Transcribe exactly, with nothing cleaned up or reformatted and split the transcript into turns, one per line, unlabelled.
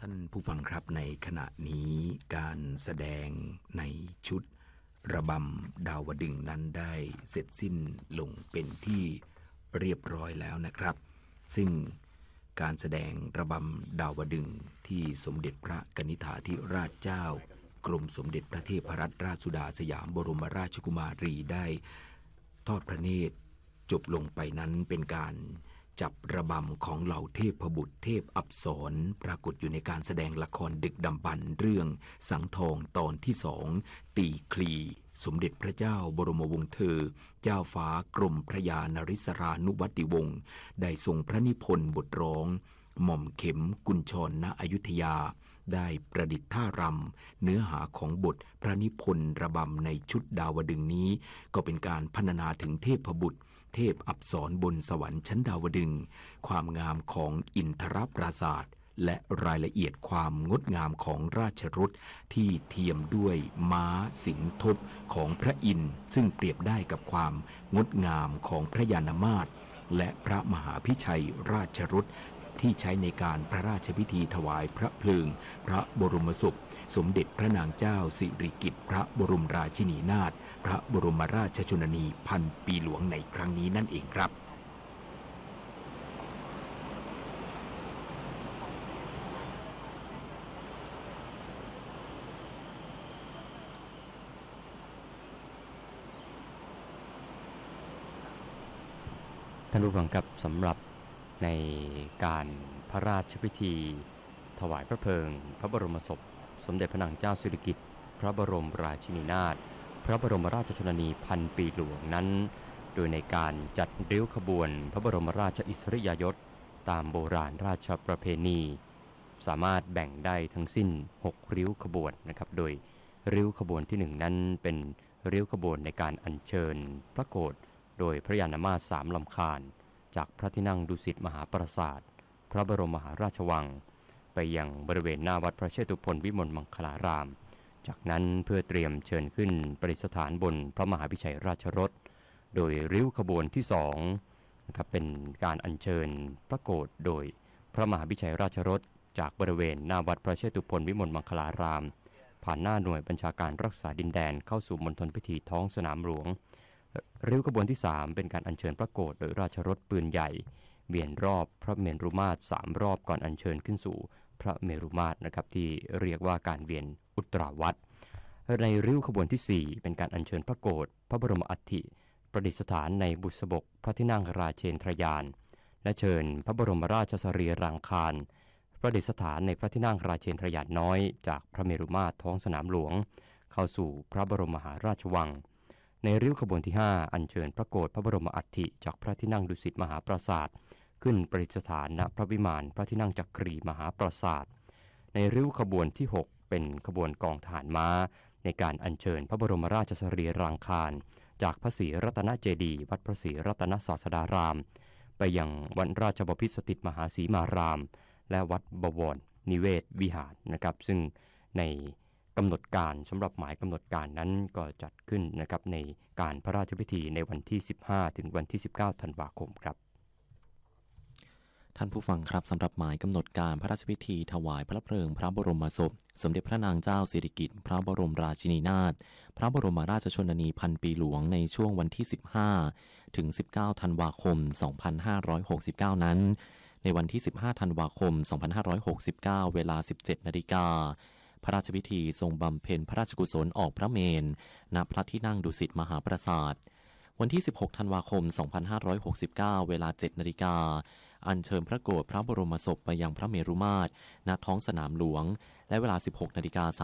ท่านผู้ฟังครับในขณะนี้การแสดงในชุดระบำดาวดึงส์นั้นได้เสร็จสิ้นลงเป็นที่เรียบร้อยแล้วนะครับซึ่งการแสดงระบำดาวดึงส์ที่สมเด็จพระกนิษฐาธิราชเจ้ากรมสมเด็จพระเทพรัตนราชสุดาสยามบรมราชกุมารีได้ทอดพระเนตรจบลงไปนั้นเป็นการจับระบำของเหล่าเทพบุตรเทพอัปสรปรากฏอยู่ในการแสดงละครดึกดำบรรพ์เรื่องสังทองตอนที่สองตีคลีสมเด็จพระเจ้าบรมวงศ์เธอเจ้าฟ้ากรมพระยานริศรานุวัติวงศ์ได้ทรงพระนิพนธ์บทร้องหม่อมเข็มกุญชรณอยุธยาได้ประดิษฐ์ท่ารำเนื้อหาของบทพระนิพนธ์ระบำในชุดดาวดึงส์นี้ก็เป็นการพรรณนาถึงเทพบุตรเทพอัปสรบนสวรรค์ชั้นดาวดึงส์ความงามของอินทรปราสาทและรายละเอียดความงดงามของราชรถที่เทียมด้วยม้าสิงทบของพระอินทร์ซึ่งเปรียบได้กับความงดงามของพระยานมาศและพระมหาพิชัยราชรถที่ใช้ในการพระราชพิธีถวายพระเพลิงพระบรมศพสมเด็จพระนางเจ้าสิริกิติ์พระบรมราชินีนาถพระบรมราชชนนีพันปีหลวงในครั้งนี้นั่นเองครับ
ท่านผู้ฟังครับสำหรับในการพระราชพิธีถวายพระเพลิงพระบรมศพสมเด็จพระนางเจ้าสิริกิติ์พระบรมราชินีนาถพระบรมราชชนนีพันปีหลวงนั้นโดยในการจัดริ้วขบวนพระบรมราชอิสริยยศตามโบราณราชประเพณีสามารถแบ่งได้ทั้งสิ้นหกริ้วขบวนนะครับโดยริ้วขบวนที่หนึ่งนั้นเป็นริ้วขบวนในการอัญเชิญพระโกฐโดยพระยานมาศสามลำคาญจากพระที่นั่งดุสิตมหาปราสาทพระบรมมหาราชวังไปยังบริเวณหน้าวัดพระเชตุพนวิมลมังคลารามจากนั้นเพื่อเตรียมเชิญขึ้นประดิษฐานบนพระมหาพิชัยราชรถโดยริ้วขบวนที่สองนะครับเป็นการอัญเชิญพระโกฐโดยพระมหาพิชัยราชรถจากบริเวณหน้าวัดพระเชตุพนวิมลมังคลารามผ่านหน้าหน่วยบัญชาการรักษาดินแดนเข้าสู่มณฑลพิธีท้องสนามหลวงริ้วขบวนที่สามเป็นการอัญเชิญพระโกฐโดยราชรถปืนใหญ่เวียนรอบพระเมรุมาตรสามรอบก่อนอัญเชิญขึ้นสู่พระเมรุมาตรนะครับที่เรียกว่าการเวียนอุตราวัตรในริ้วขบวนที่สี่เป็นการอัญเชิญพระโกฐพระบรมอัฐิประดิษฐานในบุษบกพระที่นั่งราเชนทรยานและเชิญพระบรมราชสรีรางคารประดิษฐานในพระที่นั่งราเชนทรยานน้อยจากพระเมรุมาตรท้องสนามหลวงเข้าสู่พระบรมมหาราชวังในริ้วขบวนที่ห้าอัญเชิญพระโกฐพระบรมอัฐิจากพระที่นั่งดุสิตมหาปราสาทขึ้นประดิษฐานณพระวิมานพระที่นั่งจักรีมหาปราสาทในริ้วขบวนที่หกเป็นขบวนกองทหารม้าในการอัญเชิญพระบรมราชสรีรางคารจากพระศรีรัตนเจดีย์วัดพระศรีรัตนศาสดารามไปยังวัดราชบพิตรสถิตมหาสีมารามและวัดบวรนิเวศวิหารนะครับซึ่งในกำหนดการสำหรับหมายกำหนดการนั้นก็จัดขึ้นนะครับในการพระราชพิธีในวันที่สิบห้าถึงวันที่สิบเก้าธันวาคมครับ
ท่านผู้ฟังครับสำหรับหมายกำหนดการพระราชพิธีถวายพระเพลิงพระบรมศพสมเด็จพระนางเจ้าสิริกิติ์พระบรมราชินีนาถพระบรมราชชนนีพันปีหลวงในช่วงวันที่สิบห้าถึงสิบเก้าธันวาคมสองพันห้าร้อยหกสิบเก้านั้นในวันที่สิบห้าธันวาคมสองพันห้าร้อยหกสิบเก้าเวลา สิบเจ็ดนาฬิกาพระราชพิธีทรงบำเพ็ญพระราชกุศลออกพระเมรุณพระที่นั่งดุสิตมหาปราสาทวันที่สิบหกธันวาคมสองพันห้าร้อยหกสิบเก้าเวลา เจ็ดนาฬิกาอัญเชิญพระโกฐพระบรมศพไปยังพระเมรุมาตรณท้องสนามหลวงและเวลา สิบหกนาฬิกา